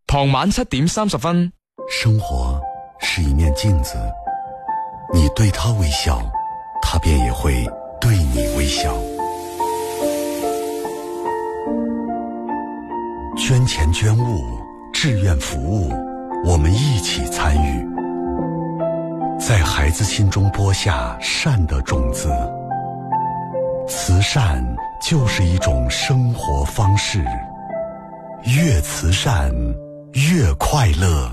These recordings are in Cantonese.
傍晚7點30分。 生活是一面鏡子，你對他微笑，他便也會對你微笑。捐錢捐物，志願服務，我們一起參與，在孩子心中播下善的種子。慈善就是一種生活方式，越慈善越快樂。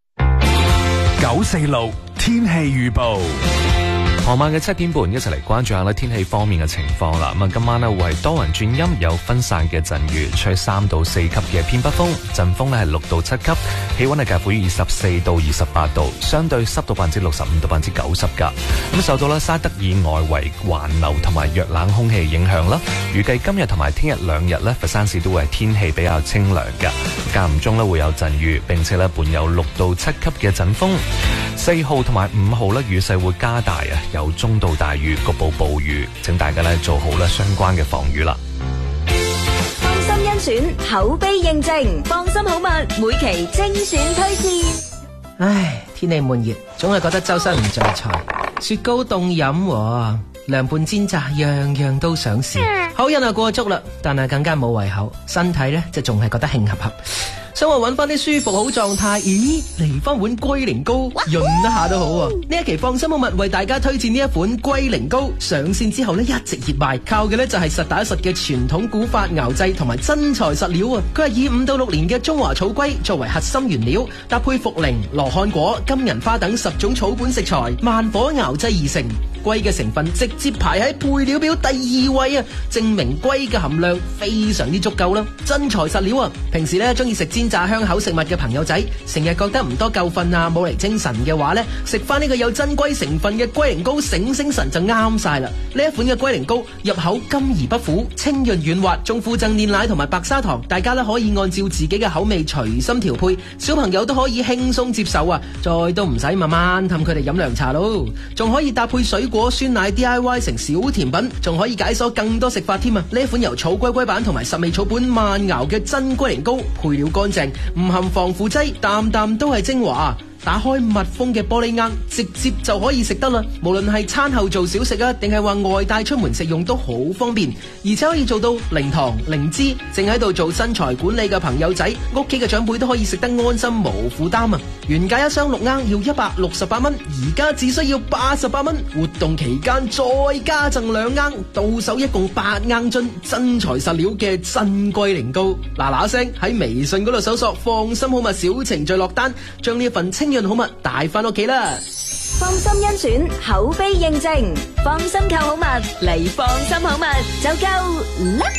946天氣預報。傍晚嘅7點半，一齊嚟關注下天氣方面嘅情況啦。今晚會係多雲轉陰，有分散嘅陣雨，吹3到4級嘅偏北風，陣風係6到7級，氣溫係介乎於24到28度，相對濕度65%到90%噶。受到沙德以外圍環流同埋弱冷空氣影響啦，預計今日同埋聽日2日佛山市都會係天氣比較清涼嘅，間唔中會有陣雨，並且伴有6到7級嘅陣風。4號同埋5號雨勢會加大啊，有中到大雨，局部暴雨，請大家做好相關嘅防禦啦。 放心甄選，口碑認證，放心好物，每期精選推薦。 唉，天氣悶熱，總係覺得周身唔聚財，雪糕凍飲，涼拌煎炸，樣樣都想試。口癮過足啦，但係更加冇胃口，身體呢就仲係覺得興合合。想話揾翻啲舒服好狀態，咦，嚟翻碗龜苓膏潤一下都好。呢一期放心好物為大家推薦呢一款龜苓膏，上線之後一直熱賣，靠嘅就係實打實嘅傳統古法熬製同埋真材實料啊！佢係以5到6年嘅中華草龜作為核心原料，搭配茯苓、羅漢果、金銀花等10種草本食材，慢火熬製而成。龜嘅成分直接排喺配料表第2位啊，證明龜嘅含量非常之足夠啦，真材實料啊！平時中意食煎炸香口食物嘅朋友仔，成日覺得唔多夠瞓啊，冇嚟精神嘅話食翻呢個有真龜成分嘅龜苓膏醒神就啱晒啦！呢一款嘅龜苓膏入口甘而不苦，清潤軟滑，仲附贈煉奶同埋白砂糖，大家可以按照自己嘅口味隨心調配，小朋友都可以輕鬆接受啊！再都唔使慢慢氹佢哋飲涼茶咯，仲可以搭配水果酸奶 DIY 成小甜品，仲可以解鎖更多食法添啊！呢一款由草龜龜版同埋10味草本慢熬嘅真龜苓膏，配料乾淨，唔含防腐劑，啖啖都係精華。打開密封嘅玻璃罌，直接就可以食得啦。無論係餐後做小食啊，定係話外帶出門食用都好方便，而且可以做到零糖零脂。正喺度做身材管理嘅朋友仔，屋企嘅長輩都可以食得安心無負擔啊！原價1箱6罌要168蚊，而家只需要88蚊。活動期間再加贈2罌，到手一共8罌樽真材實料嘅真龜苓膏。嗱聲喺微信嗰度搜索放心好物小程序落單，將呢一份清潤好物帶翻屋企啦！ 放心甄選，口碑認證，放心購好物嚟放心好物就夠啦！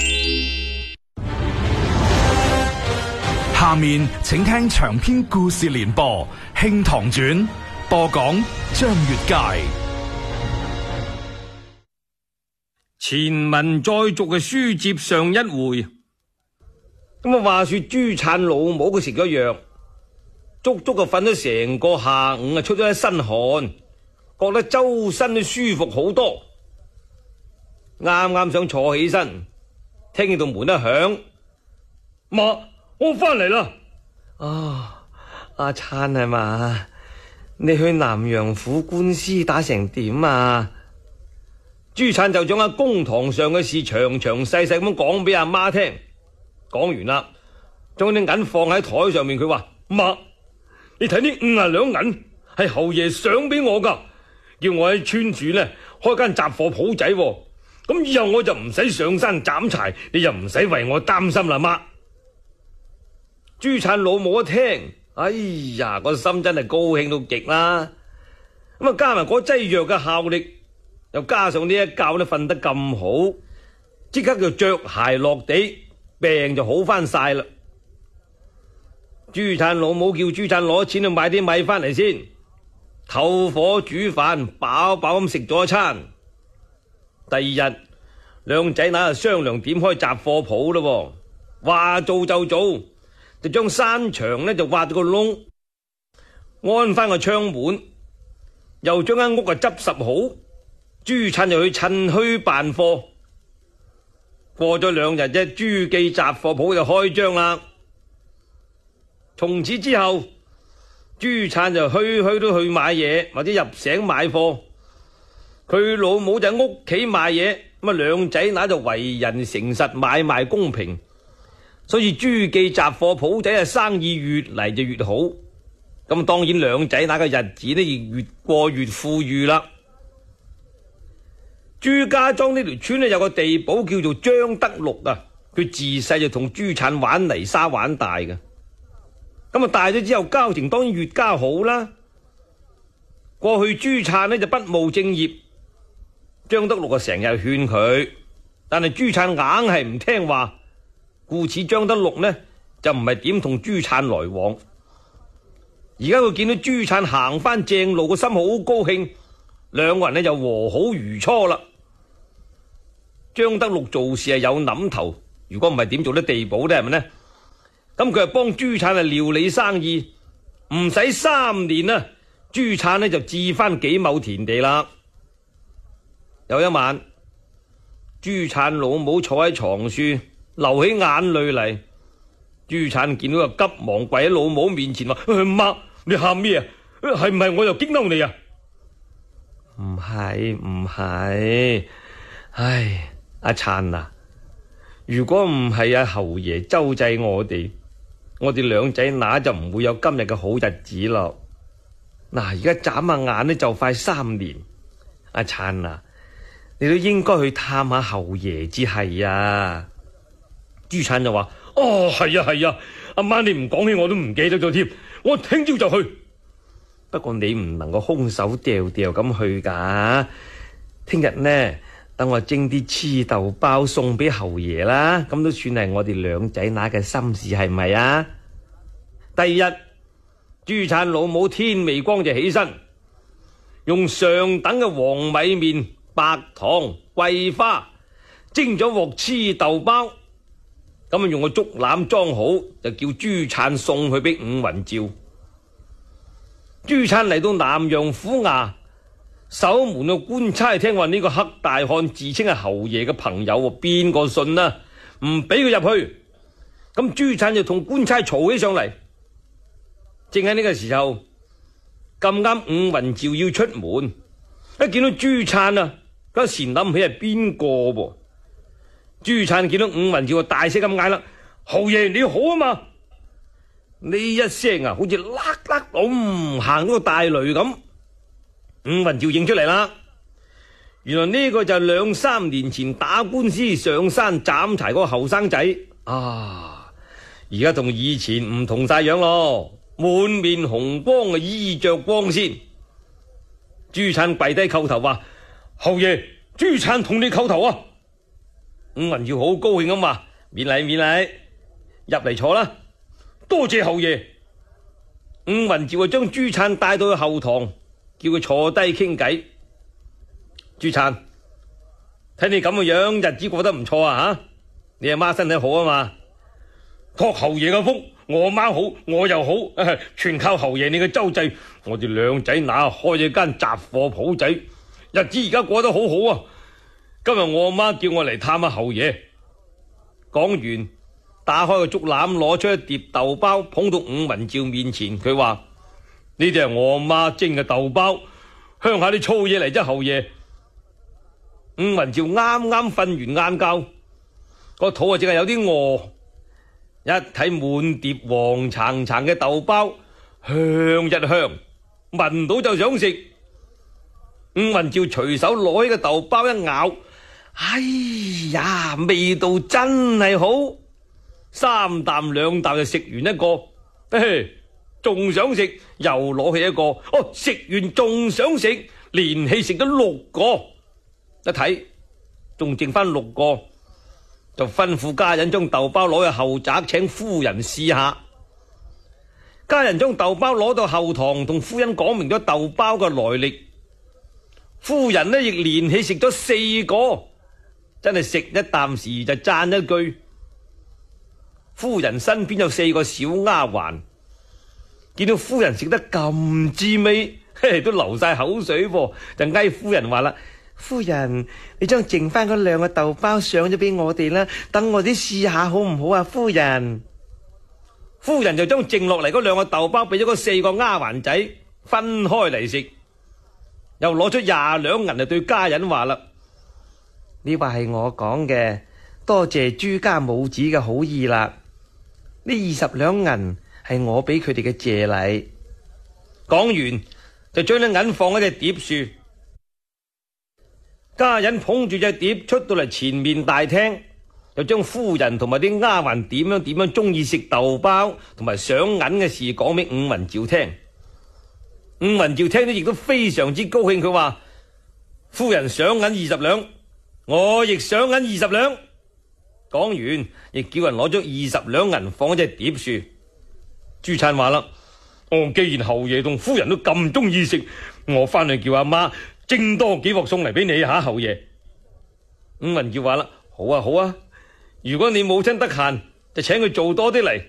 下面請聽長篇故事連播《興唐傳》，播講張月佳。 前文再續嘅書接上一回，咁話說朱燦老母佢食咗藥，足足瞓咗成個下午，出咗一身汗，覺得周身都舒服好多。啱啱想坐起身，聽見到門一響，媽，我翻嚟啦！阿燦係嘛？你去南陽府官司打成點啊？朱燦就將公堂上嘅事詳詳細細咁講俾阿媽聽，講完啦，將啲銀放喺台上面，佢話：媽，你睇呢50兩銀係侯爺賞俾我噶，叫我喺村住呢開間雜貨鋪仔，咁以後我就唔使上山斬柴，你又唔使為我擔心啦，媽。朱燦老母一聽，哎呀，個心真係高興到極啦，咁啊加埋嗰劑藥嘅效力，又加上呢一覺呢瞓得咁好，即刻就着鞋落地，病就好翻晒啦。朱燦老母叫朱燦攞錢去買啲米翻嚟先，透火煮飯，飽飽咁食咗一餐。第二日，兩仔乸就商量點開雜貨鋪咯，話做就做，就將山牆呢就挖咗個窿，安翻個窗門，又將間屋啊執拾好。朱燦就去趁墟辦貨。過咗2日啫，朱記雜貨鋪就開張啦。 從此之後，朱燦就去都去買嘢或者入城買貨，佢老母就喺屋企賣嘢，咁啊兩仔乸就為人誠實，買賣公平，所以朱記雜貨鋪仔嘅生意越嚟就越好。咁當然兩仔乸嘅日子呢亦越過越富裕啦。朱家莊呢條村呢有個地保叫做張德祿啊，佢自細就同朱燦玩泥沙玩大嘅。咁啊大咗之後交情當然越加好啦。過去朱燦呢就不務正業，張德祿啊成日勸佢，但係朱燦硬係唔聽話，故此張德祿呢就唔係點同朱燦來往。而家佢見到朱燦行翻正路，個心好高興，兩個人呢就和好如初啦。張德祿做事係有諗頭，如果唔係點做得地保呢？係咪呢？咁佢係幫朱燦料理生意，唔使3年啊，朱燦呢就置翻幾畝田地啦。有一晚，朱燦老母坐喺床樹，流起眼淚嚟。朱燦見到就急忙跪喺老母面前話：媽，你喊咩啊？係唔係我又激嬲你啊？唔係，唉，阿燦啊，如果唔係阿侯爺周濟我哋兩仔乸就唔會有今日嘅好日子咯。嗱，而家眨下眼呢就快3年，阿燦啊，你都應該去探下侯爺至係啊。朱燦就話：哦，係啊，阿媽你唔講起我都唔記得咗添，我聽朝就去。不過你唔能夠空手掉咁去噶，聽日呢等我蒸啲黐豆包送俾侯爺啦，咁都算係我哋兩仔乸嘅心事，係咪啊？第二日，朱燦老母天未光就起身，用上等嘅黃米麵、白糖、桂花蒸咗鑊黐豆包。咁啊，用個竹籃裝好，就叫朱燦送去俾伍雲照。朱燦嚟到南陽府衙，守門嘅官差聽話呢個黑大漢自稱係侯爺嘅朋友，邊個信啊？唔俾佢入去。咁朱燦就同官差嘈起上嚟。正喺呢個時候，咁啱伍雲照要出門，一見到朱燦啊，嗰時諗起係邊個噃？朱燦見到伍雲照大聲咁嗌啦：侯爺你好啊嘛！呢一聲啊，好似行咗個大雷咁。伍雲照認出嚟啦，原來呢個就係2-3年前打官司上山斬柴嗰個後生仔啊！而家同以前唔同晒樣咯，滿面紅光啊，衣着光鮮。朱燦跪低叩頭話：侯爺，朱燦同你叩頭啊！伍雲照好高興咁話：免禮，入嚟坐啦，多謝侯爺。伍雲照就將朱燦帶到去後堂，叫佢坐低傾偈。朱燦，睇你咁嘅樣，日子過得唔錯啊吓！你阿媽身體好啊嘛？託侯爺嘅福，我媽好，我又好，全靠侯爺你嘅周濟，我哋兩仔乸開咗間雜貨鋪仔，日子而家過得好好啊！今日我阿媽叫我嚟探下侯爺。講完，打開個竹籃，攞出一碟豆包，捧到伍雲照面前。佢話：呢啲係我阿媽蒸嘅豆包，鄉下啲粗嘢嚟啫，侯爺。伍雲照啱啱瞓完晏覺，個肚啊淨係有啲餓，一睇滿碟黃橙橙嘅豆包，香一香，聞到就想食。伍雲照隨手攞起個豆包一咬，哎呀，味道真係好，3啖2啖就食完一個，仲想食，又攞起一個，食完仲想食，連氣食咗6個，一睇仲剩翻6個，就吩咐家人將豆包攞去後宅請夫人試下。家人將豆包攞到後堂，同夫人講明咗豆包嘅來歷。夫人呢亦連氣食咗4個，真係食一啖時就讚一句。夫人身邊有4個小丫鬟，見到夫人食得咁滋味，都流晒口水噃，就嗌夫人話啦：夫人，你將剩翻嗰2個豆包上咗俾我哋啦，等我哋試下好唔好啊？夫人夫人就將剩落嚟嗰2個豆包俾咗嗰4個丫鬟仔分開嚟食，又攞出20兩銀就對家人話啦：呢話係我講嘅，多謝朱家母子嘅好意啦。呢20兩銀係我俾佢哋嘅謝禮。講完就將啲銀放喺隻碟樹。家人捧住隻碟出到嚟前面大廳，就將夫人同埋啲丫鬟點樣中意食豆包同埋賞銀嘅事講俾伍文照聽。伍文照聽到亦都非常之高興，佢話：夫人賞銀20兩，我亦賞銀20兩。講完亦叫人攞咗20兩銀放喺隻碟樹。朱粲話啦：既然侯爺同夫人都咁中意食，我翻去叫阿媽蒸多幾鑊送嚟俾你吓，侯爺。伍文照話啦：好啊好啊，如果你母親得閒，就請佢做多啲嚟。